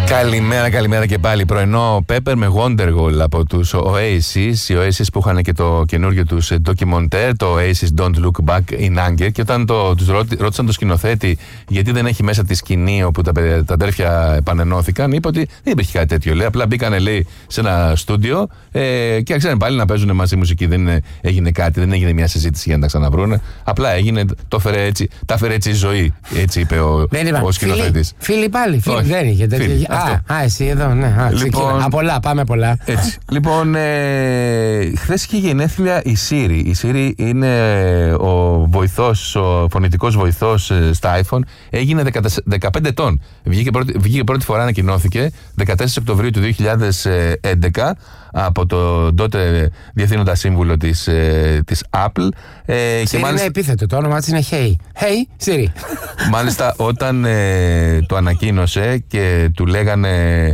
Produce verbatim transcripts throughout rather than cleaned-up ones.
Καλημέρα, καλημέρα και πάλι. Πρωινό Pepper με Wonderwall από τους Oasis. Οι Oasis που είχαν και το καινούργιο τους documentaire, το Oasis Don't Look Back in Anger. Και όταν το, τους ρώτησαν το σκηνοθέτη γιατί δεν έχει μέσα τη σκηνή όπου τα, τα αδέρφια επανενώθηκαν, είπε ότι δεν υπήρχε κάτι τέτοιο. Λέει, απλά μπήκανε, λέει, σε ένα στούντιο ε, και άρχισαν πάλι να παίζουν μαζί μουσική. Δεν είναι, έγινε κάτι, δεν έγινε μια συζήτηση για να τα ξαναβρούνε. Απλά έγινε, το φέρε έτσι, τα φέρε έτσι η ζωή. Έτσι είπε ο, ο σκηνοθέτης. Φίλοι πάλι, φίλοι δεν είχε τέτοιο. Α, α, εσύ εδώ, ναι. Α, λοιπόν, α, πολλά, πάμε πολλά. Έτσι. Λοιπόν, ε, χθες είχε γενέθλια η Siri. Η Siri είναι ο βοηθός, ο φωνητικός βοηθός ε, στα iPhone. Έγινε δεκαπέντε ετών. Βγήκε πρώτη, βγήκε πρώτη φορά, ανακοινώθηκε δεκατέσσερις Οκτωβρίου του δύο χιλιάδες έντεκα από τον τότε διευθύνοντα σύμβουλο της, ε, της Apple. Ε, Siri μάλιστα, είναι επίθετο, το όνομά της είναι Hey. Hey, Siri. Μάλιστα, όταν ε, το ανακοίνωσε και του λέγανε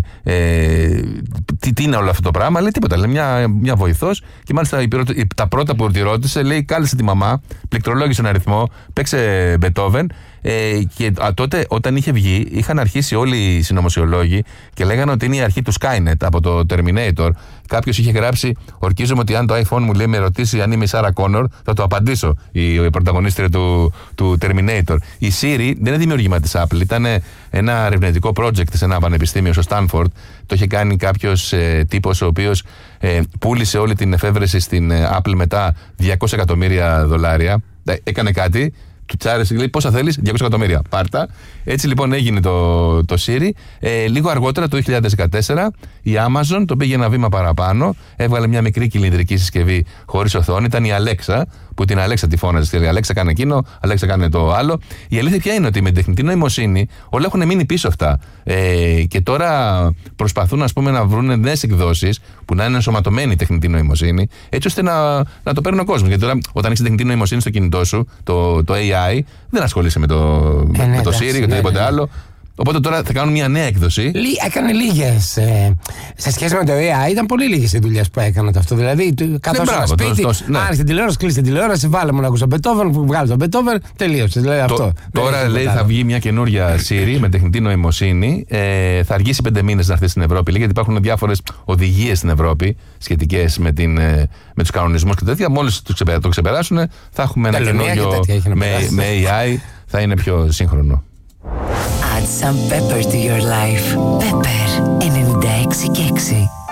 ε, τι, τι είναι όλο αυτό το πράγμα, λέει τίποτα, λέει μια, μια βοηθός. Και μάλιστα η, η, τα πρώτα που τη ρώτησε, λέει, κάλεσε τη μαμά, πληκτρολόγησε ένα αριθμό, παίξε Beethoven. Ε, και α, τότε όταν είχε βγει είχαν αρχίσει όλοι οι συνωμοσιολόγοι και λέγανε ότι είναι η αρχή του Skynet από το Terminator. Κάποιος είχε γράψει, ορκίζομαι ότι αν το iPhone μου, λέει, με ρωτήσει αν είμαι η Sarah Connor, θα το απαντήσω, η, η πρωταγωνίστρια του, του Terminator. Η Siri δεν είναι δημιουργήμα της Apple, ήταν ένα ερευνητικό project σε ένα πανεπιστήμιο στο Stanford. Το είχε κάνει κάποιος ε, τύπος ο οποίος ε, πούλησε όλη την εφεύρεση στην ε, Apple μετά διακόσια εκατομμύρια δολάρια. Ε, έκανε κάτι. Του τσάρεσε, λέει, πόσα θέλεις, διακόσια εκατομμύρια, πάρτα. Έτσι λοιπόν έγινε το, το Siri. Ε, λίγο αργότερα, το δύο χιλιάδες δεκατέσσερα, η Amazon το πήγε ένα βήμα παραπάνω. Έβγαλε μια μικρή κυλινδρική συσκευή χωρίς οθόνη. Ήταν η Alexa, που την Alexa τη φώναζε. Η Alexa κάνει εκείνο, Alexa κάνει το άλλο. Η αλήθεια ποια είναι, ότι με την τεχνητή νοημοσύνη όλα έχουν μείνει πίσω αυτά. Ε, και τώρα προσπαθούν, ας πούμε, να βρουν νέες εκδόσεις που να είναι ενσωματωμένη η τεχνητή νοημοσύνη, έτσι ώστε να, να το παίρνει ο κόσμος. Γιατί τώρα, όταν έχεις τεχνητή νοημοσύνη στο κινητό σου, το, το έι άι, δεν ασχολείσαι με το, ε, με ναι, το Siri και οτιδήποτε ναι, ναι. άλλο. Οπότε τώρα θα κάνουν μια νέα έκδοση. Λί, έκανε λίγες. Ε, σε σχέση με το έι άι, ήταν πολύ λίγες οι δουλειές που έκανα το αυτό. Δηλαδή, καθώς στο σπίτι, το, το, ναι. άνοιξε την τηλεόραση, κλείσε την τηλεόραση, βάλε μου να ακούσω Beethoven, βγάλε τον Beethoven, τελείωσε. Δηλαδή, το, αυτό. Τώρα λέει θα βγει μια καινούρια Siri με τεχνητή νοημοσύνη. Ε, θα αργήσει πέντε μήνες να έρθει στην Ευρώπη, λέει, γιατί υπάρχουν διάφορες οδηγίες στην Ευρώπη σχετικές με, την, με τους κανονισμούς και τέτοια. Μόλις το ξεπεράσουν, θα έχουμε ένα καινούριο με, με έι άι, θα είναι πιο σύγχρονο. Add some pepper to your life. Pepper ενενήντα έξι και έξι.